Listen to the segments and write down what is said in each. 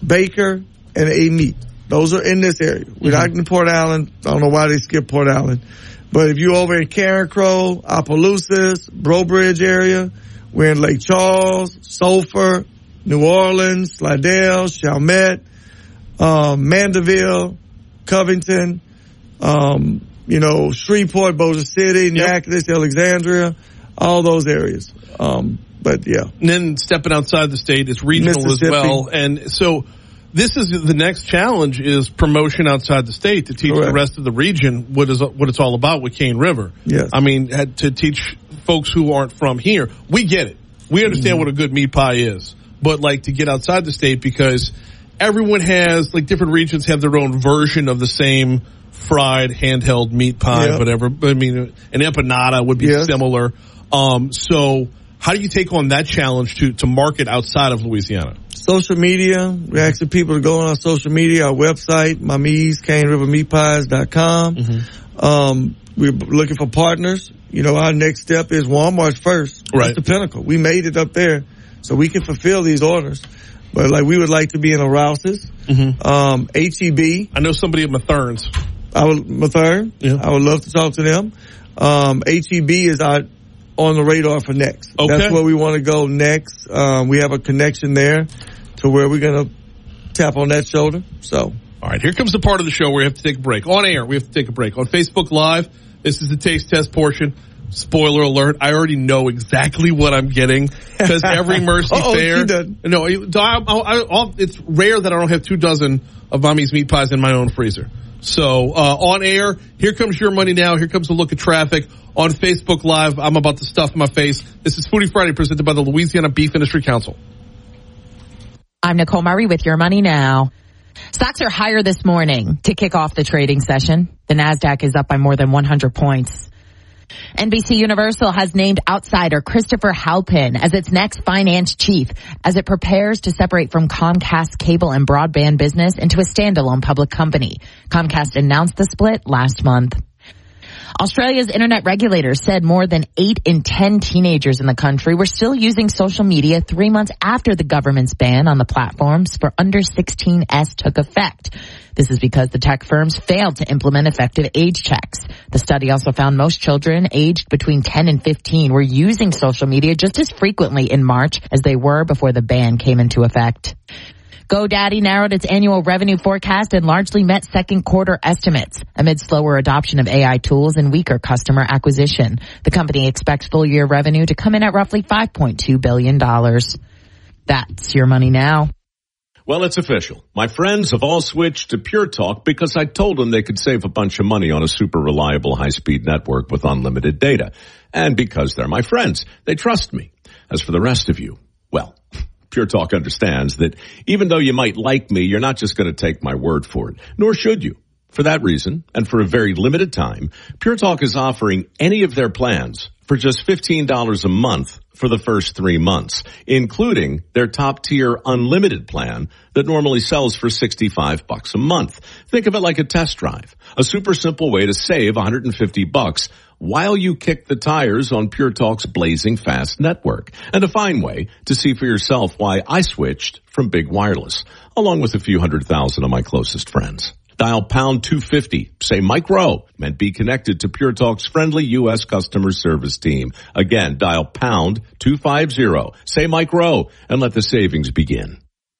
Baker, and A Meat. Those are in this area. We're not in Port Allen. I don't know why they skipped Port Allen. But if you're over in Carencro, Opelousas, Breaux Bridge area, we're in Lake Charles, Sulphur, New Orleans, Slidell, Chalmette, Mandeville, Covington, Shreveport, Bossier City, Natchitoches, Alexandria, all those areas. But yeah. And then stepping outside the state is regional as well. And so this is the next challenge is promotion outside the state to teach the rest of the region what it's all about with Cane River. Yes. I mean, to teach folks who aren't from here. We get it. We understand what a good meat pie is. But like to get outside the state because everyone has, like different regions have their own version of the same fried handheld meat pie, whatever. I mean, an empanada would be similar. So how do you take on that challenge to market outside of Louisiana? Social media. We're asking people to go on our social media, our website, Mami's, CaneRiverMeatPies.com. We're looking for partners. Our next step is Walmart's first. Right. That's the pinnacle. We made it up there so we can fulfill these orders. But we would like to be in a Rouse's, HEB. I know somebody at Mathern's. Mathern. Yeah. I would love to talk to them. HEB is on the radar for next. Okay. That's where we want to go next. We have a connection there to where we're going to tap on that shoulder. So, all right, here comes the part of the show where we have to take a break. On air, we have to take a break. On Facebook Live, this is the taste test portion. Spoiler alert, I already know exactly what I'm getting because every Mercy Fair. No, it's rare that I don't have 24 of Mommy's meat pies in my own freezer. So, on air, here comes your money now. Here comes a look at traffic. On Facebook Live, I'm about to stuff my face. This is Foodie Friday presented by the Louisiana Beef Industry Council. I'm Nicole Murray with your money now. Stocks are higher this morning to kick off the trading session. The NASDAQ is up by more than 100 points. NBC Universal has named outsider Christopher Halpin as its next finance chief as it prepares to separate from Comcast cable and broadband business into a standalone public company. Comcast announced the split last month. Australia's internet regulators said more than 8 in 10 teenagers in the country were still using social media 3 months after the government's ban on the platforms for under 16s took effect. This is because the tech firms failed to implement effective age checks. The study also found most children aged between 10 and 15 were using social media just as frequently in March as they were before the ban came into effect. GoDaddy narrowed its annual revenue forecast and largely met second quarter estimates amid slower adoption of AI tools and weaker customer acquisition. The company expects full year revenue to come in at roughly $5.2 billion. That's your money now. Well, it's official. My friends have all switched to Pure Talk because I told them they could save a bunch of money on a super reliable high-speed network with unlimited data. And because they're my friends, they trust me. As for the rest of you, well, Pure Talk understands that even though you might like me, you're not just going to take my word for it, nor should you. For that reason, and for a very limited time, Pure Talk is offering any of their plans for just $15 a month for the first 3 months, including their top-tier unlimited plan that normally sells for $65 a month. Think of it like a test drive, a super simple way to save $150 while you kick the tires on Pure Talk's blazing fast network, and a fine way to see for yourself why I switched from Big Wireless, along with a few 100,000 of my closest friends. Dial pound 250, say Mike Rowe, and be connected to Pure Talk's friendly U.S. customer service team. Again, dial pound 250, say Mike Rowe, and let the savings begin.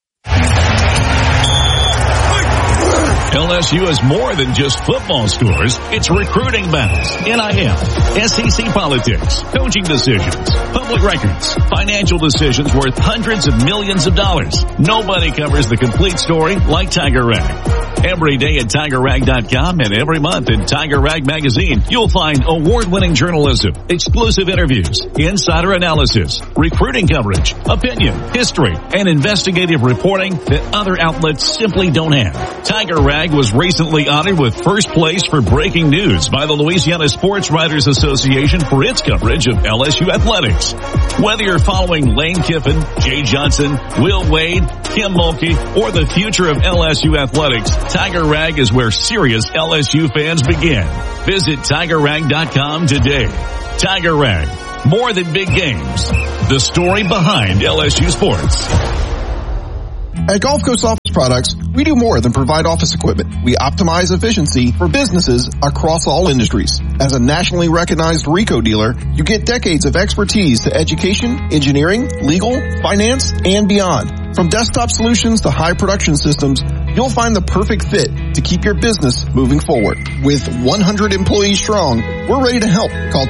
LSU is more than just football scores. It's recruiting battles, NIL, SEC politics, coaching decisions, public records, financial decisions worth hundreds of millions of dollars. Nobody covers the complete story like Tiger Rag. Every day at TigerRag.com and every month in Tiger Rag Magazine, you'll find award-winning journalism, exclusive interviews, insider analysis, recruiting coverage, opinion, history, and investigative reporting that other outlets simply don't have. Tiger Rag was recently honored with first place for breaking news by the Louisiana Sports Writers Association for its coverage of LSU athletics. Whether you're following Lane Kiffin, Jay Johnson, Will Wade, Kim Mulkey, or the future of LSU athletics, Tiger Rag is where serious LSU fans begin. Visit TigerRag.com today. Tiger Rag, more than big games. The story behind LSU sports. At Gulf Coast Office Products, we do more than provide office equipment. We optimize efficiency for businesses across all industries. As a nationally recognized RICO dealer, you get decades of expertise to education, engineering, legal, finance, and beyond. From desktop solutions to high production systems, you'll find the perfect fit to keep your business moving forward. With 100 employees strong, we're ready to help. Call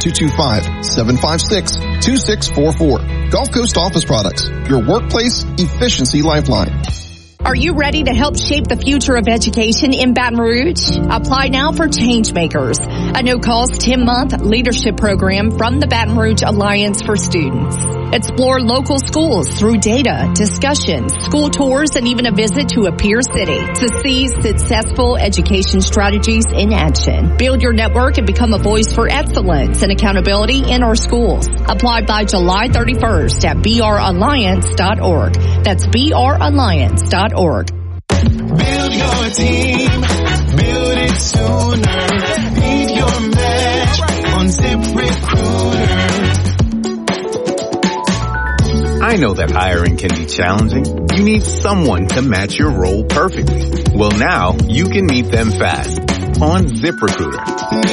225-756-2644. Gulf Coast Office Products, your workplace efficiency lifeline. Are you ready to help shape the future of education in Baton Rouge? Apply now for Changemakers, a no-cost 10-month leadership program from the Baton Rouge Alliance for Students. Explore local schools through data, discussions, school tours, and even a visit to a peer city to see successful education strategies in action. Build your network and become a voice for excellence and accountability in our schools. Apply by July 31st at bralliance.org. That's bralliance.org. Build your team, build it sooner. Leave your match on ZipRecruiter. I know that hiring can be challenging. You need someone to match your role perfectly. Well, now you can meet them fast on ZipRecruiter.